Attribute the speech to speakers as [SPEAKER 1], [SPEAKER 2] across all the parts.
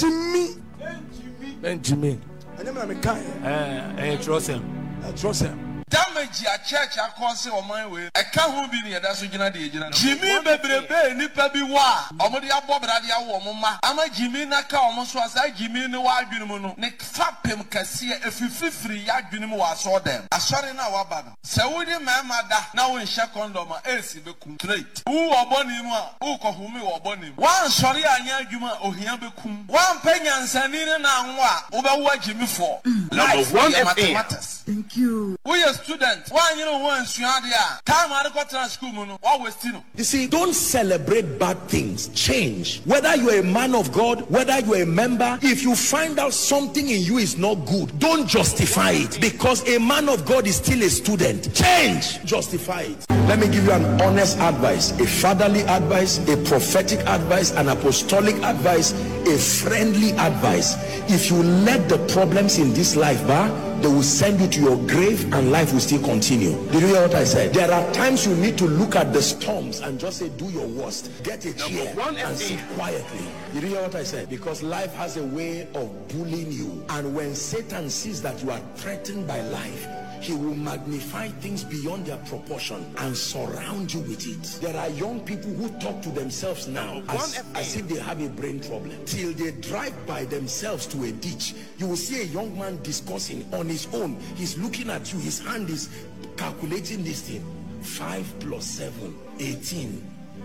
[SPEAKER 1] Benjamin.
[SPEAKER 2] And then I'm a kind.
[SPEAKER 1] Trust him.
[SPEAKER 2] Trust him.
[SPEAKER 3] Damage a church a cause on my way. I can't be near that's what Jimmy Baby, Nipper be wa. Omodi Bob Radia Womma. I'm a Jimmy Naka almost was I Jimmy no Albino. Nick Fapim Cassia if you free Yagunimu saw them. I saw in our baba. So we didn't mamma now in Shakondoma, Elsie Becum trait. Who are Bonima, who Kohumi or Bonim. One sorry, I Yaguma or Hiabecum. One penny and Sanina now, over what Jimmy for.
[SPEAKER 4] Number one
[SPEAKER 3] matters.
[SPEAKER 5] Thank you.
[SPEAKER 3] We are students. Why you know once you are there? Time I got to school, always still.
[SPEAKER 2] You see, don't celebrate bad things. Change. Whether you're a man of God, whether you're a member, if you find out something in you is not good, don't justify it, because a man of God is still a student. Change. Justify it. Let me give you an honest advice, a fatherly advice, a prophetic advice, an apostolic advice, a friendly advice. If you let the problems in this life, they will send you to your grave and life will still continue. Did you hear what I said? There are times you need to look at the storms and just say, do your worst. Get a chair and sit quietly. Did you hear what I said? Because life has a way of bullying you. And when Satan sees that you are threatened by life, he will magnify things beyond their proportion and surround you with it. There are young people who talk to themselves now as if they have a brain problem. Till they drive by themselves to a ditch. You will see a young man discussing on his own. He's looking at you. His hand is calculating this thing. 5 plus 7, 18.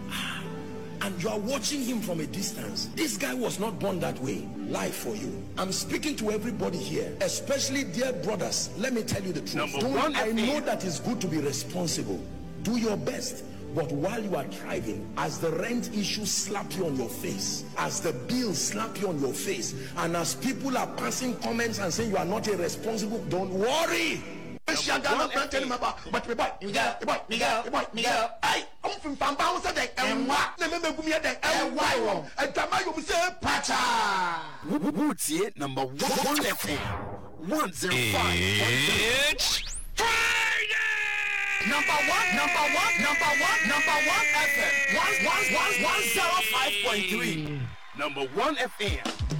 [SPEAKER 2] And you are watching him from a distance. This guy was not born that way. Life for you. I'm speaking to everybody here, especially dear brothers. Let me tell you the truth. I know that it's good to be responsible. Do your best. But while you are driving, as the rent issues slap you on your face, as the bills slap you on your face, and as people are passing comments and saying you are not irresponsible, don't worry. But I'm from Pamba, and what? Never give me a day, and why? And Tamayo say, Pacha.
[SPEAKER 4] What's it? Number 1 FM 105.
[SPEAKER 1] It's
[SPEAKER 4] Number one FM 105.3. Number 1 FM.